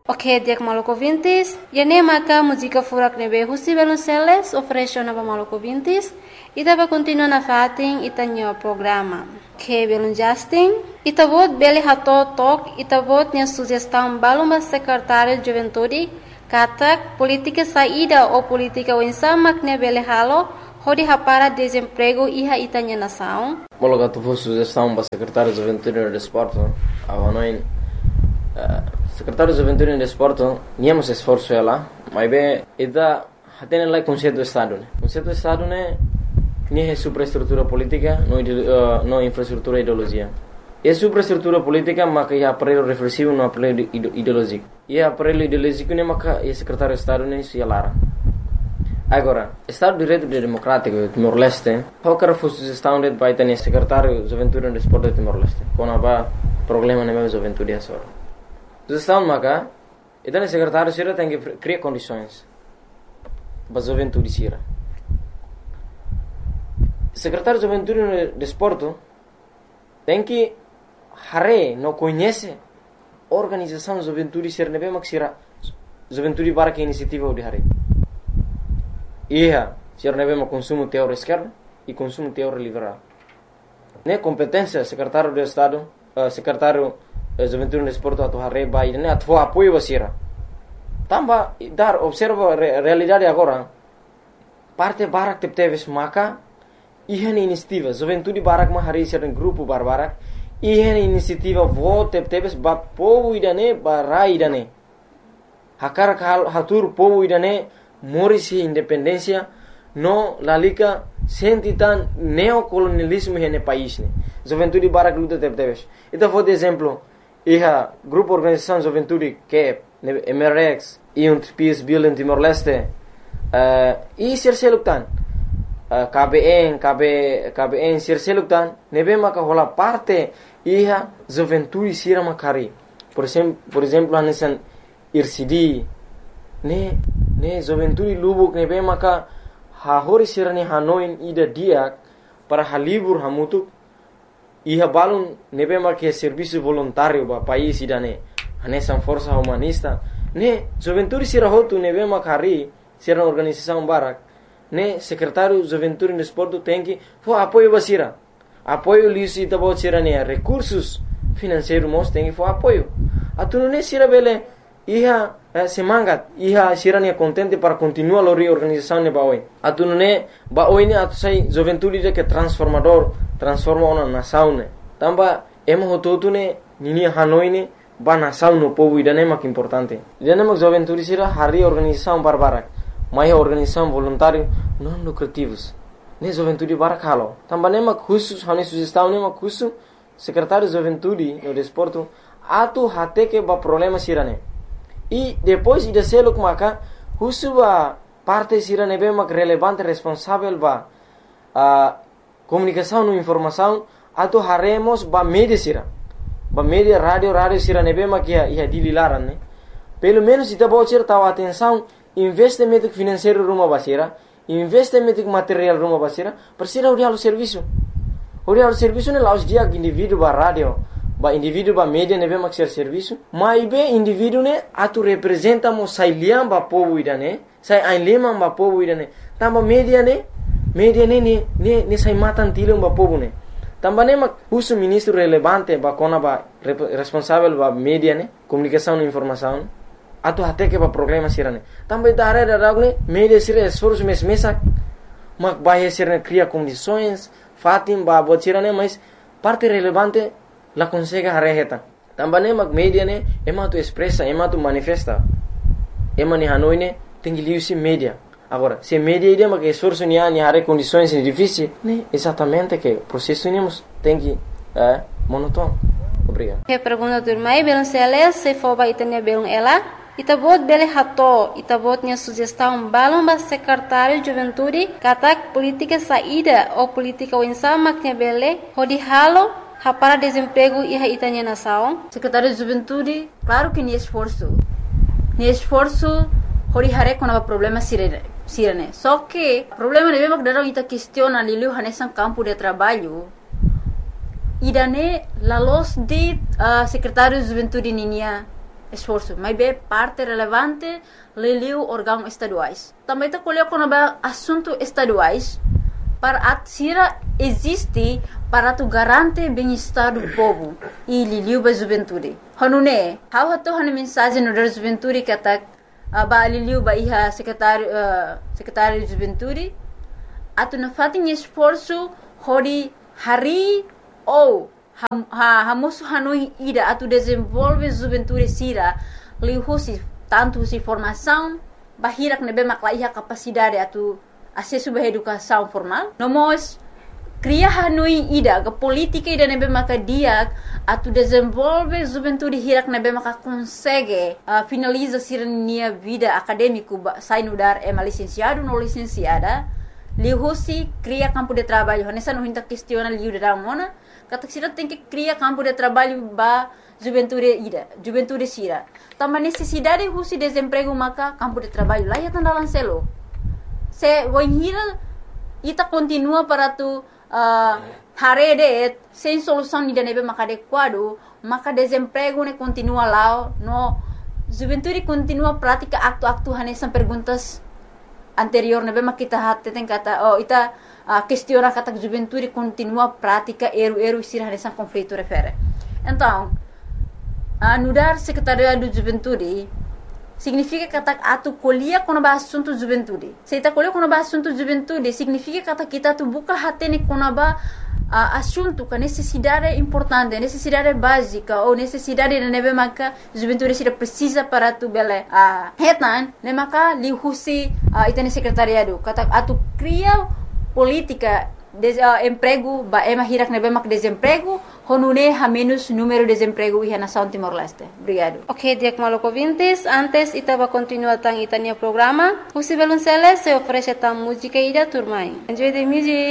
Ok, dia maluco vintis. E nem maca música furak nebe husi belunceles oferece na maluco vintis. E dava continua na fatin itanyo programa. Que belun Justin. Itavot beli hato tok. Itavot nya sugestão baluma secretário de juventude. Katak política saída ou política wensamak ne beli halo. Hodi hapara desemprego iha itanya nação. Mologa tu sugestão para secretário de juventude e desporto. Avanoin secretário de juventude e desporto, niamos esforço ela, mas bem, ida tem lá conceito do estado, né? Conceito do estado né, nem é superestrutura política, não infraestrutura ideologia. É superestrutura política, mas é aparelho reflexivo, não aparelho ideológico. E aparelho ideológico né, mas é secretário de estado né, se alara. Agora, Estado de Direito Democrático Timor-Leste, qualquer sugestão de vai ter secretário de juventude e desporto de Timor-Leste, quando há problema na minha juventude é só. Sugestão maka, então o secretário Sira tem que criar condições para a juventude Sira. Secretário de juventude e desporto tem que não conhece a organização de juventude Sira, não é mais Sira, juventude para que iniciativa de Hare. Sira não é mais consumo teórico esquerdo e consumo teórico liberal. Né competência secretário de Estado, secretário juventude no esporte atau hari bayi ini atau apoio basira. Tambah dar observa realidade agora. Parte barak teve maka ihan inisiativa juventude barak mah hari sering grupo barbarak ihan inisiativa vote teve ba povo idane barai idane. Hakar hatur povo idane morisi independência no lalika sentitan neocolonialismo hene país ne. Juventude barak luta teve. Itu foi de exemplo. Iha grupo organização juventude que é MRX e Peace Building Timor-Leste e serseluktan KBN serseluktan nebe maka hola parte iha juventude sira makari por exemplo anesan IRCD ne juventude lubuk nebe maka hahori sira ni Hanoi ida diak para halibur hamutuk iha balun nebe make serviço voluntário ba país idane anesan força humanista ne juventude sira hotu nebe makari sira organização barak ne secretário juventude e desporto tem que for apoio basira apoio lisi tabo sira ne recursos financeiros mos tem que for apoio atunu ne sira bele iha semangat iha sira ne contente para continuar a organização ne baoi atunu ne baoi ne atu sai juventude de que transforma uma nação né. Tamba emo hototu né nini Hanoi né ba nação no povo idane mak importante. Idane mak juventude sira hari organização barbarak. Mai organização voluntário não lucrativos. Ne juventude barak halo. Tamba ne mak khusus hani sugestão ne mak khusus secretário de juventude no desporto atu hate que ba problema sira né. E depois ida seluk maka khusus ba parte sira ne be mak relevante responsável ba comunicação e informação atau haremos ba media sira ba media radio sira nebe makia ia dililaran né pelo menos ita bocir tahu atenção investimento financeiro rumah basira investimento material rumah basira persira urial serviço né laos dia indivíduo ba radio ba indivíduo ba media nebe mak serviço mas be indivíduo né atu representa mo sai liam ba povo ida né sai ainlema ba povo ida né tamba media né ne sai matan tilung ba povo ne tamba ne mak usu ministro relevante ba kona ba responsável ba media ne comunicação e informação atu hate que ba problema sirane tamba dare ne media sira esforço mesak mak ba sirane cria condições fatim ba botirane mas parte relevante la consegue hareheta tamba ne mak media ne ema tu expressa ema tu manifesta ema ni Hanoi ne tengi liusi media. Agora, se media ideia que esforço ni hare condições difíceis, né? Exatamente que o processo tem que monótono. Obrigado. Que pergunta do irmão, belum seles, se for vai ter belum ela, itabot bele hato, itabot nya sugestão balum ba secretário de juventude, katak política saída ou política winsama que bele, hodi halo, para desemprego e itanya nação. Secretário de juventude, claro que ni esforço, hori hare kona problema sirene. Só que problema de mesmo que darão ita questiona lilu hanesan campo de trabalho. Idane la los de secretário de juventude ninia esforço, mas é parte relevante liliu órgãos estaduais. Também está colhendo com assuntos estaduais para a Sira existe para tu garantir bem-estar do povo e liliu ba juventude. Hanune, how hato hana mensagem no da juventude que atak ba liliu ba iha secretário de juventude atu na fatin esforço hori hari ou hamosu hanui ida atu desenvolve juventude Sira liu husi tanto husi formação bahirak nebe makla iha capacidade atu acesso à educação formal. Nós cria hanui ida ke política ida nebe maka dia atu desenvolve juventude hirak nebe maka consegue finaliza sirnia vida acadêmico sai no dar licenciado no licenciada lihusi cria campo de trabalho nessa não hinta questiona liu da mona kata sira tem que cria campo de trabalho ba juventude Sira também necessidade husi desemprego maka campo de trabalho lá ya tandalan selo se wanhira ita continua para tu harede sem solução ni nebe maka adequado maka desemprego ne continua lá no juventude continua prática aktu hanesan perguntas anterior nebe maka kita hatte tem kata ita questiona kata juventude continua prática eru Sira hanesan conflito refere então anudar secretariado de juventude significa que atu colhia quando ba assunto juventude. Se ita colhia quando ba assunto juventude, significa que kita tu buka hatene quando ba assunto que necessidade importante, necessidade básica ou necessidade de nebe maka juventude Sira precisa para tu bele hetan, ne maka lihusi itane secretariado. Kata atu cria política emprego ba hirak nebe mak desemprego honune ha menos número de desemprego e nação Timor-Leste. Obrigado. Ok, Diak Maloko Vintis, antes itaba continua tang itania programa. Husi Belunceles se oferece tang música ida turmai. Enjoy the music.